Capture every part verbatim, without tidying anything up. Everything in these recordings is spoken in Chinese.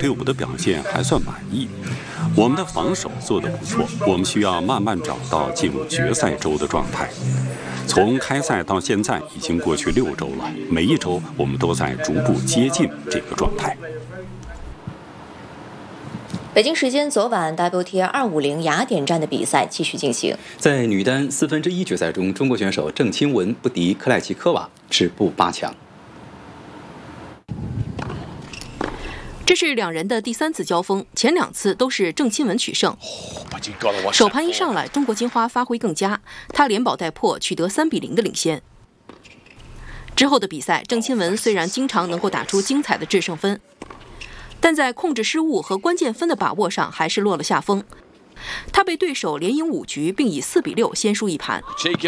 P 五的表现还算满意，我们的防守做得不错，我们需要慢慢找到进入决赛周的状态。从开赛到现在已经过去六周了，每一周我们都在逐步接近这个状态。 北京时间昨晚 W T A 二五零雅典站的比赛继续进行。 在女单四分之一决赛中，中国选手郑钦文不敌克赖奇科娃，止步八强。 这是两人的第三次交锋，前两次都是郑钦文取胜。首盘一上来，中国金花发挥更佳，她连保带破，取得三比零的领先。之后的比赛，郑钦文虽然经常能够打出精彩的制胜分，但在控制失误和关键分的把握上还是落了下风。他被对手连赢五局，并以四比六先输一盘。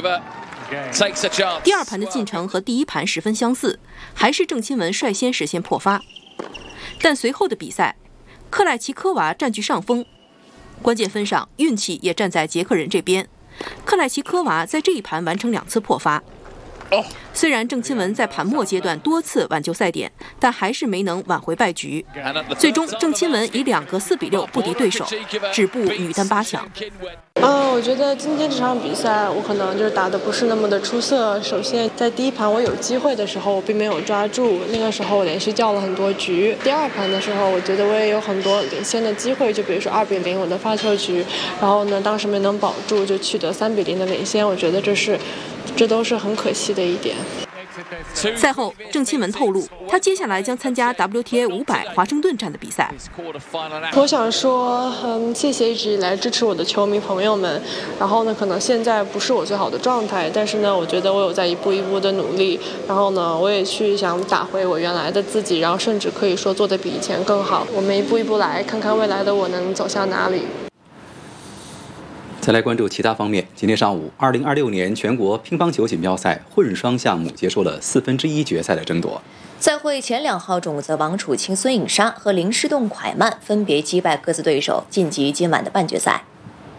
第二盘的进程和第一盘十分相似，还是郑钦文率先实现破发。但随后的比赛，克赖奇科娃占据上风，关键分上运气也站在捷克人这边。克赖奇科娃在这一盘完成两次破发。虽然郑钦文在盘末阶段多次挽救赛点，但还是没能挽回败局。最终，郑钦文以两个四比六不敌对手，止步女单八强。 嗯，我觉得今天这场比赛我可能就是打得不是那么的出色。首先，在第一盘我有机会的时候，我并没有抓住，那个时候我连续掉了很多局。第二盘的时候，我觉得我也有很多领先的机会，就比如说二比零我的发球局，然后呢，当时没能保住，就取得三比零的领先。我觉得这是，这都是很可惜的一点。 赛后，郑钦文透露，他接下来将参加 W T A 五百华盛顿站的比赛。 我想说，嗯，谢谢一直以来支持我的球迷朋友们。然后呢，可能现在不是我最好的状态，但是呢，我觉得我有在一步一步的努力。然后呢，我也去想打回我原来的自己，然后甚至可以说做得比以前更好。我们一步一步来，看看未来的我能走向哪里。 再来关注其他方面。今天上午，二零二六年全国乒乓球锦标赛混双项目结束了四分之一决赛的争夺。 赛会前两号种子王楚钦、孙颖莎和林诗栋、蒯曼分别击败各自对手，晋级今晚的半决赛。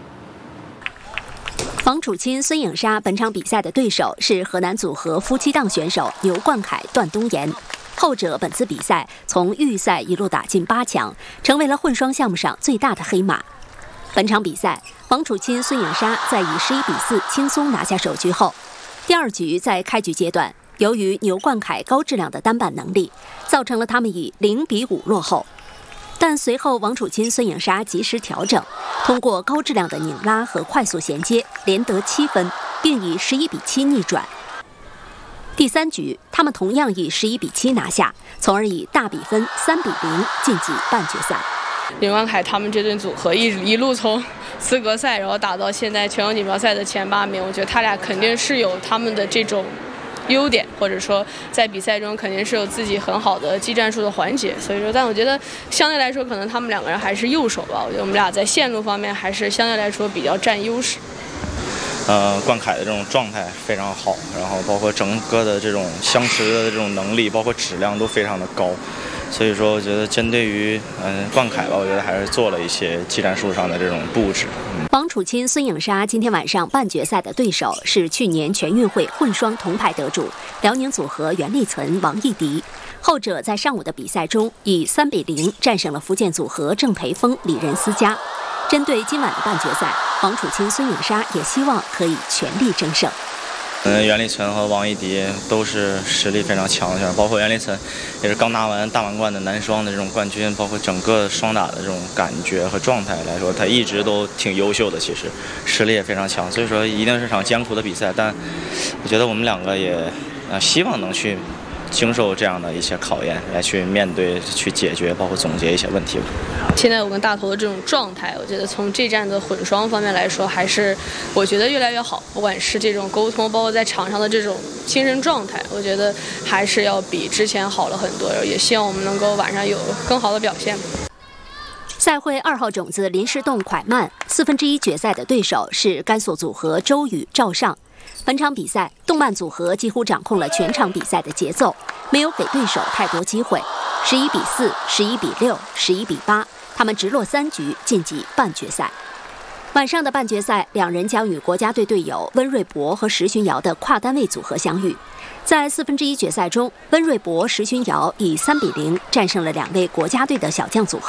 王楚钦、孙颖莎本场比赛的对手是河南组合夫妻档选手牛冠凯、段东岩。后者本次比赛从预赛一路打进八强，成为了混双项目上最大的黑马。本场比赛，王楚钦、孙颖莎在以十一比四轻松拿下首局后，第二局在开局阶段，由于牛冠凯高质量的单板能力，造成了他们以零比五落后。但随后王楚钦、孙颖莎及时调整，通过高质量的拧拉和快速衔接，连得七分，并以十一比七逆转。第三局，他们同样以十一比七拿下，从而以大比分三比零晋级半决赛。 牛冠凯他们这对组合一一路从资格赛，然后打到现在全国锦标赛的前八名，我觉得他俩肯定是有他们的这种优点，或者说在比赛中肯定是有自己很好的技战术的环节。所以说，但我觉得相对来说，可能他们两个人还是右手吧。我觉得我们俩在线路方面还是相对来说比较占优势。 呃，冠凯的这种状态非常好，然后包括整个的这种相持的这种能力，包括质量都非常的高。所以说，我觉得针对于嗯、呃、冠凯吧，我觉得还是做了一些技战术上的这种布置。嗯、 王楚钦、孙颖莎今天晚上半决赛的对手是去年全运会混双铜牌得主辽宁组合袁立岑、王艺迪。后者在上午的比赛中以三比零战胜了福建组合郑培峰、李任思佳。针对今晚的半决赛，王楚钦、孙颖莎也希望可以全力争胜。 嗯，袁立岑和王艺迪都是实力非常强的选手，包括袁立岑也是刚拿完大满贯的男双的这种冠军，包括整个双打的这种感觉和状态来说，他一直都挺优秀的，其实实力也非常强。所以说，一定是场艰苦的比赛，但我觉得我们两个也呃希望能去经受这样的一些考验，来去面对、去解决，包括总结一些问题吧。 现在我跟大头的这种状态，我觉得从这站的混双方面来说，还是我觉得越来越好。不管是这种沟通，包括在场上的这种精神状态，我觉得还是要比之前好了很多。也希望我们能够晚上有更好的表现。 赛会二号种子林诗栋、蒯曼四分之一决赛的对手是甘肃组合周宇、赵尚。本场比赛，动漫组合几乎掌控了全场比赛的节奏，没有给对手太多机会。十一比四、十一比六、十一比八，他们直落三局晋级半决赛。晚上的半决赛，两人将与国家队队友温瑞博和石勋瑶的跨单位组合相遇。在四分之一决赛中，温瑞博、石勋瑶以三比零战胜了两位国家队的小将组合。